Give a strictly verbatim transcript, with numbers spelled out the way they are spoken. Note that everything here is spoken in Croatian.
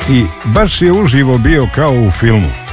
i baš je uživo bio kao u filmu.